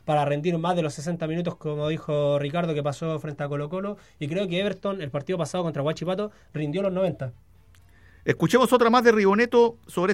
para rendir más de los 60 minutos, como dijo Ricardo, que pasó frente a Colo-Colo, y creo que Everton, el partido pasado contra Huachipato, rindió los 90. Escuchemos otra más de Rigoneto sobre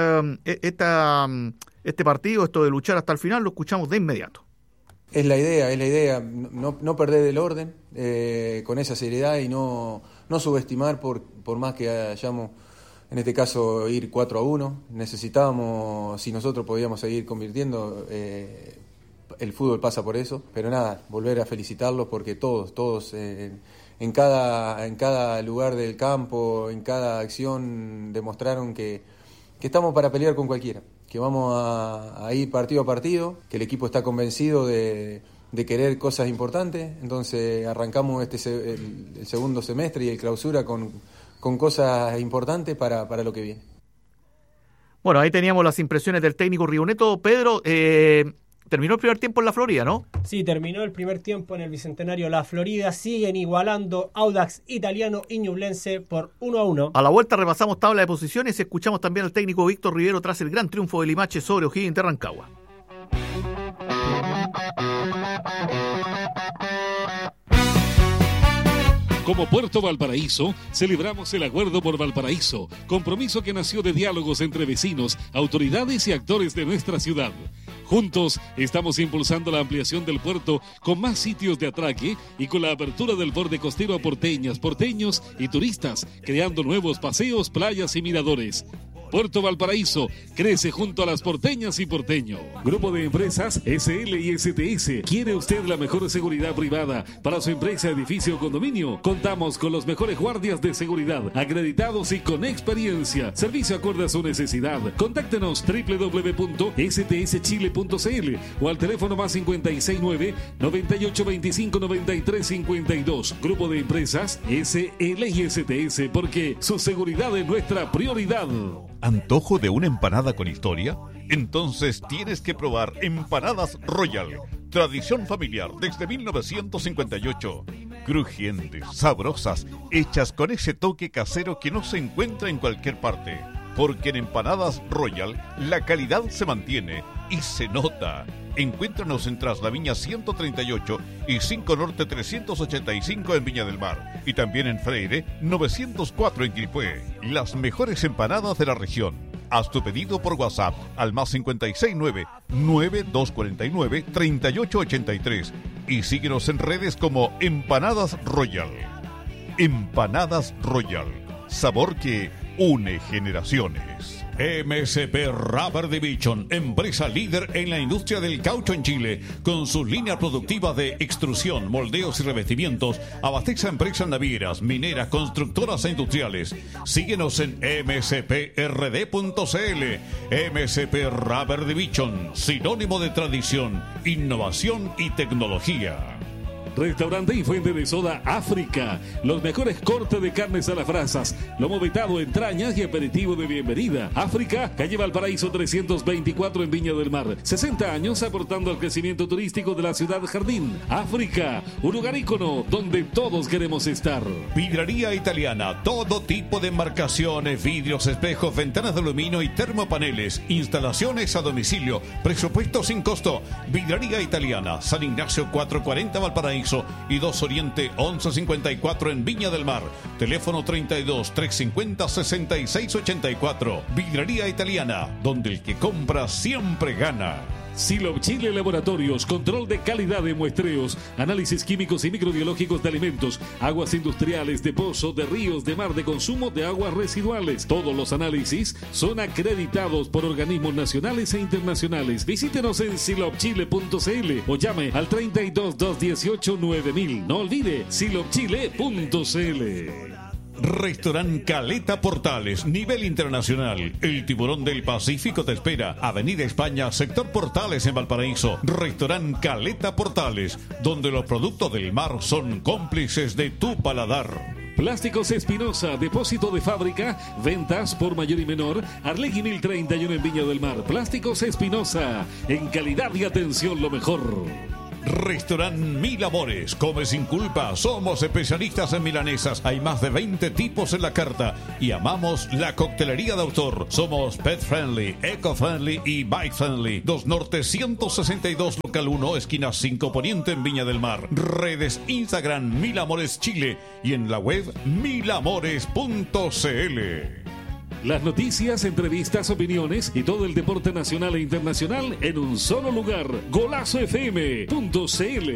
este partido, esto de luchar hasta el final, lo escuchamos de inmediato. Es la idea, no perder el orden con esa seriedad y no subestimar por más que hayamos, en este caso, ir 4-1. Necesitábamos, si nosotros podíamos seguir convirtiendo, el fútbol pasa por eso, pero nada, volver a felicitarlos porque todos en cada lugar del campo, en cada acción demostraron que estamos para pelear con cualquiera, que vamos a ir partido a partido, que el equipo está convencido de querer cosas importantes. Entonces arrancamos el segundo semestre y el clausura con cosas importantes para lo que viene. Bueno, ahí teníamos las impresiones del técnico Rigoneto. Pedro, terminó el primer tiempo en la Florida, ¿no? Sí, terminó el primer tiempo en el Bicentenario La Florida. Siguen igualando Audax Italiano y Ñublense por 1-1. A la vuelta repasamos tabla de posiciones y escuchamos también al técnico Víctor Rivero tras el gran triunfo de Limache sobre O'Higgins de Rancagua. Como Puerto Valparaíso, celebramos el Acuerdo por Valparaíso, compromiso que nació de diálogos entre vecinos, autoridades y actores de nuestra ciudad. Juntos estamos impulsando la ampliación del puerto con más sitios de atraque y con la apertura del borde costero a porteñas, porteños y turistas, creando nuevos paseos, playas y miradores. Puerto Valparaíso crece junto a las porteñas y porteño. Grupo de Empresas SL y STS. ¿Quiere usted la mejor seguridad privada para su empresa, edificio o condominio? Contamos con los mejores guardias de seguridad, acreditados y con experiencia. Servicio acorde a su necesidad. Contáctenos www.stschile.cl o al teléfono más 569-9825-9352. Grupo de Empresas SL y STS, porque su seguridad es nuestra prioridad. ¿Antojo de una empanada con historia? Entonces tienes que probar Empanadas Royal. Tradición familiar desde 1958. Crujientes, sabrosas, hechas con ese toque casero que no se encuentra en cualquier parte. Porque en Empanadas Royal la calidad se mantiene y se nota. Encuéntranos en Traslaviña 138 y 5 Norte 385 en Viña del Mar. Y también en Freire 904 en Quilpué. Las mejores empanadas de la región. Haz tu pedido por WhatsApp al más 569-9249-3883 y síguenos en redes como Empanadas Royal. Empanadas Royal. Sabor que une generaciones. MSP Rubber Division, empresa líder en la industria del caucho en Chile, con sus líneas productivas de extrusión, moldeos y revestimientos, abastece a empresas navieras, mineras, constructoras e industriales. Síguenos en msprd.cl. MSP Rubber Division, sinónimo de tradición, innovación y tecnología. Restaurante y fuente de soda África. Los mejores cortes de carnes a las brasas, lomo vetado, entrañas y aperitivo de bienvenida. África, calle Valparaíso 324 en Viña del Mar. 60 años aportando al crecimiento turístico de la ciudad jardín. África, un lugar ícono donde todos queremos estar. Vidraría Italiana, todo tipo de embarcaciones, vidrios, espejos, ventanas de aluminio y termopaneles. Instalaciones a domicilio, presupuesto sin costo. Vidraría Italiana, San Ignacio 440 Valparaíso y 2 Oriente 1154 en Viña del Mar. Teléfono 32 350 6684. Vidrería Italiana, donde el que compra siempre gana. Silop Chile Laboratorios, control de calidad de muestreos, análisis químicos y microbiológicos de alimentos, aguas industriales, de pozo, de ríos, de mar, de consumo de aguas residuales. Todos los análisis son acreditados por organismos nacionales e internacionales. Visítenos en silopchile.cl o llame al 32 218 9000. No olvide silopchile.cl. Restaurant Caleta Portales, nivel internacional. El tiburón del Pacífico te espera. Avenida España, sector Portales en Valparaíso. Restaurant Caleta Portales, donde los productos del mar son cómplices de tu paladar. Plásticos Espinosa, depósito de fábrica, ventas por mayor y menor, Arlegui 1031 en Viña del Mar. Plásticos Espinosa, en calidad y atención lo mejor. Restaurant Mil Amores. Come sin culpa. Somos especialistas en milanesas. Hay más de 20 tipos en la carta. Y amamos la coctelería de autor. Somos pet friendly, eco friendly y bike friendly. 2 Norte 162, local 1, esquina 5 Poniente en Viña del Mar. Redes Instagram Mil Amores Chile. Y en la web milamores.cl. Las noticias, entrevistas, opiniones y todo el deporte nacional e internacional en un solo lugar. GolazoFM.cl.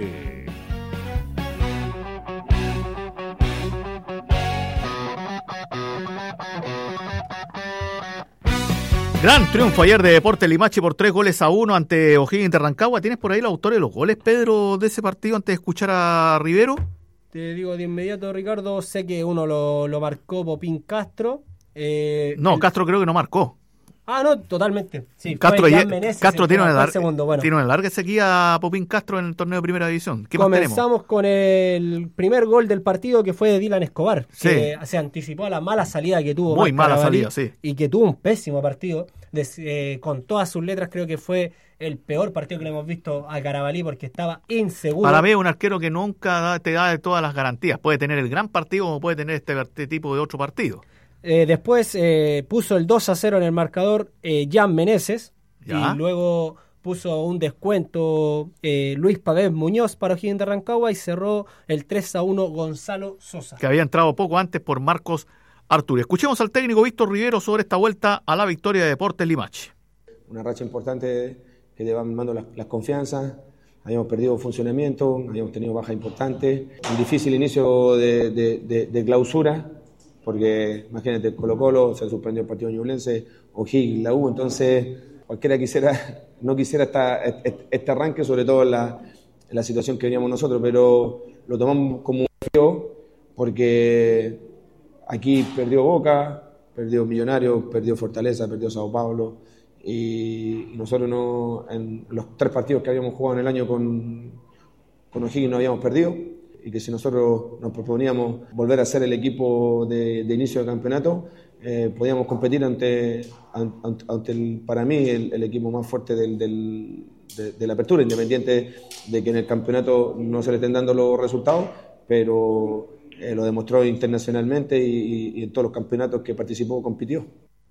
Gran triunfo ayer de Deportes Limache por 3-1 ante O'Higgins de Rancagua. ¿Tienes por ahí los autores de los goles, Pedro, de ese partido antes de escuchar a Rivero? Te digo de inmediato, Ricardo, sé que uno lo marcó Popín Castro. Castro creo que no marcó. No, totalmente. Sí, Castro tiene Bueno, una larga sequía a Popín Castro en el torneo de Primera División. ¿Qué comenzamos con el primer gol del partido, que fue de Dylan Escobar, que se anticipó a la mala salida que tuvo. Muy mala salida, sí. Y que tuvo un pésimo partido. Con todas sus letras, creo que fue el peor partido que le hemos visto a Carabalí, porque estaba inseguro. Para mí es un arquero que nunca te da de todas las garantías. Puede tener el gran partido como puede tener este tipo de otro partido. Después puso el 2-0 en el marcador Jan Meneses, y luego puso un descuento Luis Pavés Muñoz para O'Higgins de Rancagua, y cerró el 3-1 Gonzalo Sosa, que había entrado poco antes por Marcos Arturi. Escuchemos al técnico Víctor Rivero sobre esta vuelta a la victoria de Deportes Limache. Una racha importante que te van dando las confianzas. Habíamos perdido funcionamiento, habíamos tenido bajas importantes, un difícil inicio de clausura, porque imagínate, Colo-Colo, se suspendió el partido ñublense, O'Higgins, la U, entonces cualquiera no quisiera este arranque, sobre todo en la situación que veníamos nosotros, pero lo tomamos como un desafío, porque aquí perdió Boca, perdió Millonarios, perdió Fortaleza, perdió Sao Paulo, y nosotros en los 3 partidos que habíamos jugado en el año con O'Higgins no habíamos perdido, y que si nosotros nos proponíamos volver a ser el equipo de inicio del campeonato, podíamos competir ante para mí el equipo más fuerte de la apertura, independiente de que en el campeonato no se le estén dando los resultados, pero lo demostró internacionalmente y en todos los campeonatos que participó compitió.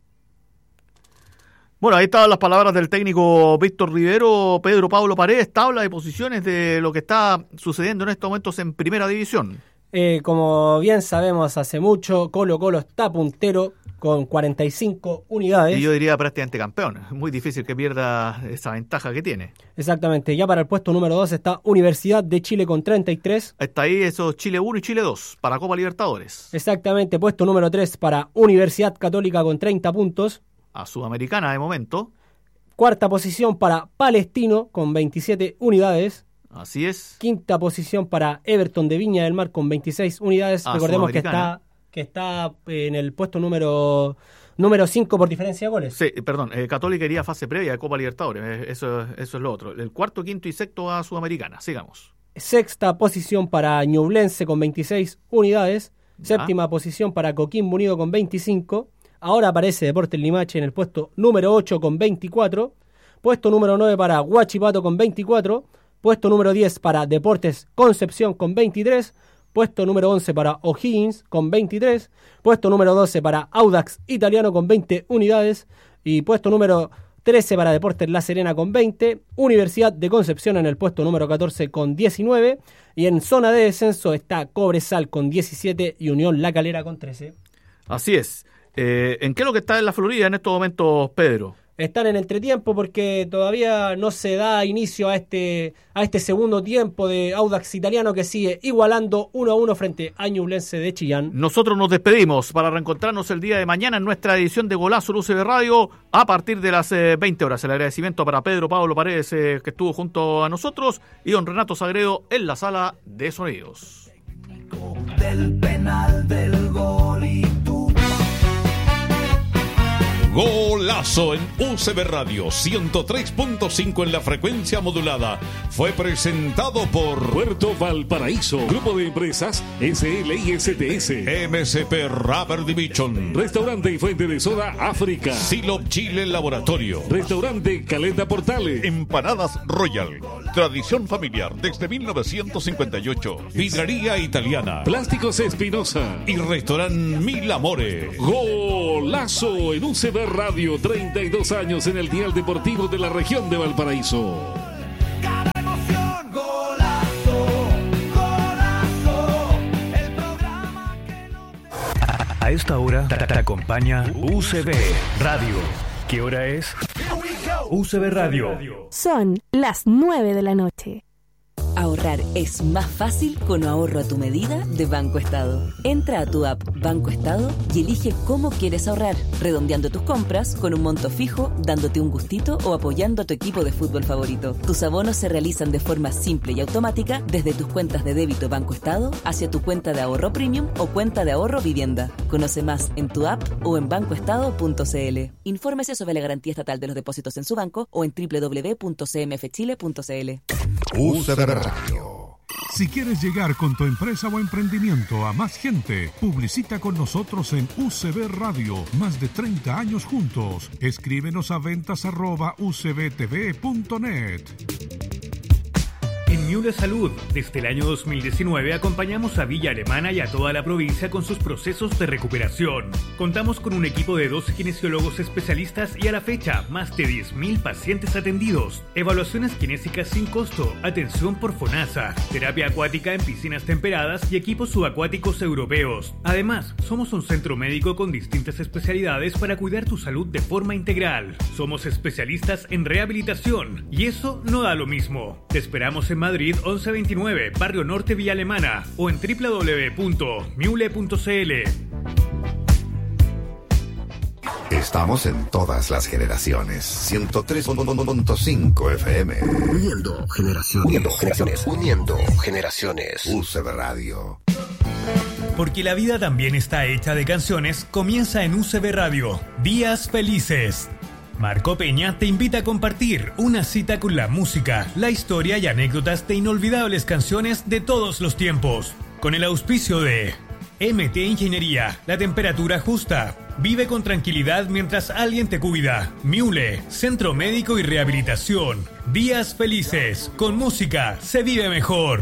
Bueno, ahí estaban las palabras del técnico Víctor Rivero. Pedro Pablo Paredes, tabla de posiciones de lo que está sucediendo en estos momentos en Primera División. Como bien sabemos hace mucho, Colo-Colo está puntero con 45 unidades. Y yo diría prácticamente campeón. Es muy difícil que pierda esa ventaja que tiene. Exactamente. Ya para el puesto número 2 está Universidad de Chile con 33. Está ahí esos Chile 1 y Chile 2 para Copa Libertadores. Exactamente. Puesto número 3 para Universidad Católica con 30 puntos. A Sudamericana de momento. Cuarta posición para Palestino con 27 unidades. Así es. Quinta posición para Everton de Viña del Mar con 26 unidades. Recordemos que está en el puesto número 5 por diferencia de goles. Sí, perdón. Católica iría a fase previa de Copa Libertadores. Eso es lo otro. El cuarto, quinto y sexto a Sudamericana. Sigamos. Sexta posición para Ñublense con 26 unidades. Séptima posición para Coquimbo Unido con 25. Ahora aparece Deportes Limache en el puesto número 8 con 24. Puesto número 9 para Huachipato con 24. Puesto número 10 para Deportes Concepción con 23. Puesto número 11 para O'Higgins con 23. Puesto número 12 para Audax Italiano con 20 unidades. Y puesto número 13 para Deportes La Serena con 20. Universidad de Concepción en el puesto número 14 con 19. Y en zona de descenso está Cobresal con 17 y Unión La Calera con 13. Así es. ¿En qué es lo que está en la Florida en estos momentos, Pedro? Están en entretiempo porque todavía no se da inicio a este segundo tiempo de Audax Italiano, que sigue igualando 1-1 frente a Ñublense de Chillán. Nosotros nos despedimos para reencontrarnos el día de mañana en nuestra edición de Golazo UCB Radio a partir de las 20 horas. El agradecimiento para Pedro Pablo Paredes, que estuvo junto a nosotros, y don Renato Sagredo en la sala de sonidos. Del penal del gol y tú. Golazo en UCB Radio 103.5 en la frecuencia modulada. Fue presentado por Puerto Valparaíso, Grupo de Empresas SLISTS, MSP Rubber Division, Restaurante y Fuente de Soda África, Silop Chile Laboratorio, Restaurante Caleta Portales, Empanadas Royal, tradición familiar desde 1958. Vidrería Italiana, Plásticos Espinosa y restaurante Mil Amores. Golazo en UCB Radio, 32 años en el dial deportivo de la región de Valparaíso. Cada emoción, golazo, golazo, el programa que no te... A esta hora te acompaña UCB Radio. ¿Qué hora es? UCB Radio. Son las 9 de la noche. Ahorrar es más fácil con ahorro a tu medida de Banco Estado. Entra a tu app Banco Estado y elige cómo quieres ahorrar, redondeando tus compras con un monto fijo, dándote un gustito o apoyando a tu equipo de fútbol favorito. Tus abonos se realizan de forma simple y automática desde tus cuentas de débito Banco Estado hacia tu cuenta de ahorro premium o cuenta de ahorro vivienda. Conoce más en tu app o en bancoestado.cl. Infórmese sobre la garantía estatal de los depósitos en su banco o en www.cmfchile.cl. UCB Radio. Si quieres llegar con tu empresa o emprendimiento a más gente, publicita con nosotros en UCB Radio. Más de 30 años juntos. Escríbenos a ventas@ucbtv.net. En Miule Salud, desde el año 2019 acompañamos a Villa Alemana y a toda la provincia con sus procesos de recuperación. Contamos con un equipo de 2 kinesiólogos especialistas y a la fecha, más de 10.000 pacientes atendidos. Evaluaciones kinésicas sin costo, atención por FONASA, terapia acuática en piscinas temperadas y equipos subacuáticos europeos. Además, somos un centro médico con distintas especialidades para cuidar tu salud de forma integral. Somos especialistas en rehabilitación y eso no da lo mismo. Te esperamos en Madrid 1129, Barrio Norte, Villa Alemana o en www.miule.cl. Estamos en todas las generaciones. 103.5 FM. Uniendo generaciones. Uniendo generaciones. UCB Radio. Porque la vida también está hecha de canciones, comienza en UCB Radio. Días Felices. Marco Peña te invita a compartir una cita con la música, la historia y anécdotas de inolvidables canciones de todos los tiempos. Con el auspicio de MT Ingeniería, la temperatura justa. Vive con tranquilidad mientras alguien te cuida. Miule, Centro Médico y Rehabilitación. Días Felices. Con música se vive mejor.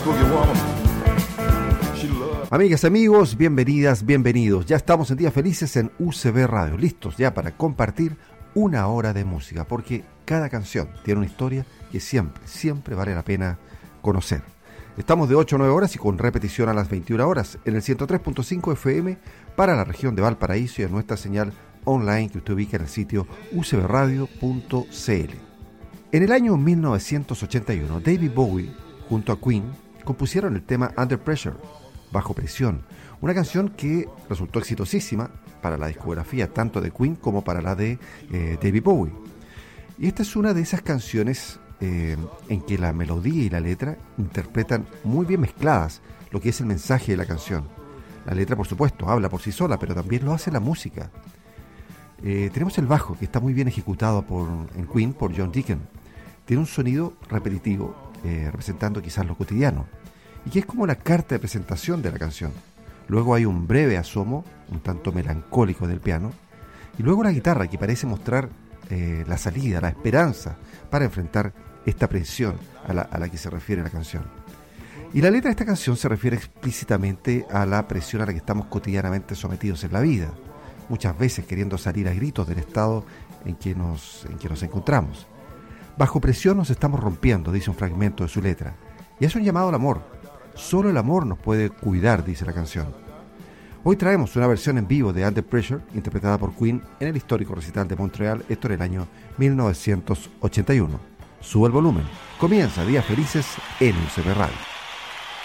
Amigas, amigos, bienvenidas, bienvenidos. Ya estamos en Días Felices en UCB Radio, listos ya para compartir una hora de música, porque cada canción tiene una historia que siempre vale la pena conocer. Estamos de 8 a 9 horas y con repetición a las 21 horas en el 103.5 FM para la región de Valparaíso y en nuestra señal online que usted ubica en el sitio ucbradio.cl. En el año 1981, David Bowie junto a Queen compusieron el tema Under Pressure, Bajo Presión, una canción que resultó exitosísima para la discografía tanto de Queen como para la de David Bowie. Y esta es una de esas canciones en que la melodía y la letra interpretan muy bien mezcladas lo que es el mensaje de la canción. La letra, por supuesto, habla por sí sola, pero también lo hace la música. Tenemos el bajo, que está muy bien ejecutado en Queen por John Deacon. Tiene un sonido repetitivo, representando quizás lo cotidiano, y que es como la carta de presentación de la canción. Luego hay un breve asomo, un tanto melancólico del piano, y luego la guitarra que parece mostrar la salida, la esperanza para enfrentar esta presión a la que se refiere la canción. Y la letra de esta canción se refiere explícitamente a la presión a la que estamos cotidianamente sometidos en la vida, muchas veces queriendo salir a gritos del estado en que nos encontramos. Bajo presión nos estamos rompiendo, dice un fragmento de su letra, y es un llamado al amor. Solo el amor nos puede cuidar, dice la canción. Hoy traemos una versión en vivo de Under Pressure, interpretada por Queen en el histórico recital de Montreal, esto en el año 1981. Sube el volumen. Comienza Días Felices en UCB Radio.